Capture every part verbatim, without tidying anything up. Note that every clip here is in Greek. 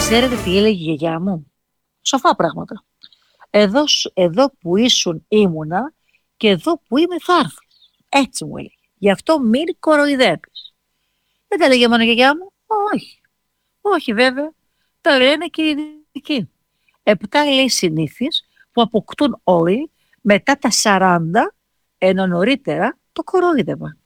Ξέρετε τι έλεγε η γιαγιά μου? Σοφά πράγματα. Εδώ, σ- εδώ που ήσουν ήμουνα και εδώ που είμαι θα έρθω. Έτσι μου έλεγε. Γι' αυτό μην κοροϊδεύεις. Δεν τα έλεγε μόνο η γιαγιά μου. Όχι. Όχι βέβαια. Τα λένε και οι ειδικοί. Επτά λέει συνήθειες που αποκτούν όλοι μετά τα σαράντα, ενώ νωρίτερα το κορόιδευα.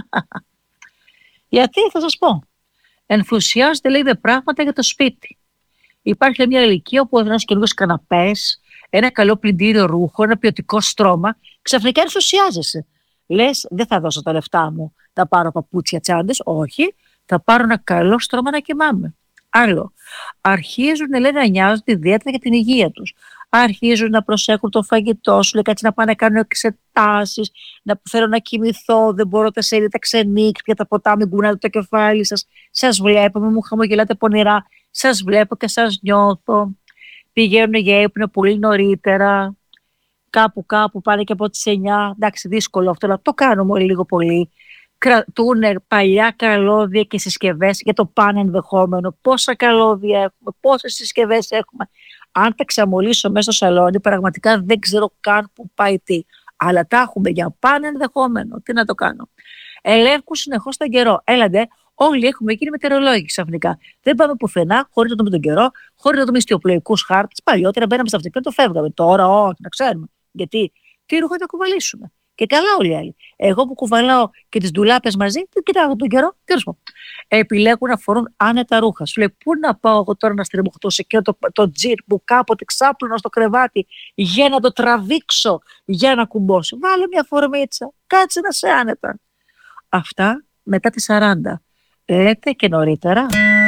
Γιατί θα σας πω. Ενθουσιάζονται λέει με πράγματα για το σπίτι. Υπάρχει μια ηλικία όπου ένα καινούριο καναπέ, ένα καλό πλυντήριο ρούχο, ένα ποιοτικό στρώμα, ξαφνικά ενθουσιάζεσαι. Λες, δεν θα δώσω τα λεφτά μου, θα πάρω παπούτσια, τσάντες. Όχι, θα πάρω ένα καλό στρώμα να κοιμάμαι. Άλλο. Αρχίζουν λέει, να νοιάζονται ιδιαίτερα για την υγεία τους. Αρχίζουν να προσέχουν το φαγητό σου, λέει κάτσε να πάνε να κάνουν εξετάσεις, να θέλω να κοιμηθώ, δεν μπορώ τα σέλιδα ξενύχτια, τα ποτά μην κουνάτε το κεφάλι σας. Σας βλέπω, μην μου χαμογελάτε πονηρά. Σας βλέπω και σας νιώθω. Πηγαίνουν για ύπνο πολύ νωρίτερα. Κάπου κάπου πάνε και από τις εννιά. Εντάξει, δύσκολο αυτό, αλλά το κάνουμε όλοι λίγο πολύ. Κρατούν παλιά καλώδια και συσκευές για το πάνε ενδεχόμενο. Πόσα καλώδια έχουμε, πόσες συσκευές έχουμε. Αν τα ξαμολύσω μέσα στο σαλόνι, πραγματικά δεν ξέρω καν που πάει τι. Αλλά τα έχουμε για πάνε ενδεχόμενο. Τι να το κάνω. Ελέγχουν συνεχώς τον καιρό. Έλαντε, όλοι έχουμε γίνει μετεωρολόγοι ξαφνικά. Δεν πάμε πουθενά χωρίς να δούμε τον καιρό, χωρίς να δούμε ιστιοπλοϊκούς χάρτες. Παλιότερα μπαίναμε στο αυτοκίνητο, φεύγαμε. Τώρα, όχι, να ξέρουμε. Γιατί, τι ρούχα θα κουβαλήσουμε. Και καλά όλοι οι άλλοι. Εγώ που κουβαλάω και τις ντουλάπες μαζί, δεν κοιτάω τον καιρό. Τέλος πάντων. Επιλέγουν να φορούν άνετα ρούχα. Σου λέει, πού να πάω εγώ τώρα να στριμωχτώ σε εκείνο το, το τζιρ που κάποτε ξάπλωνα στο κρεβάτι για να το τραβήξω, για να κουμπώσω. Βάλε μια φορμίτσα. Κάτσε να σε άνετα. Αυτά μετά τις σαράντα. Λέτε και νωρίτερα.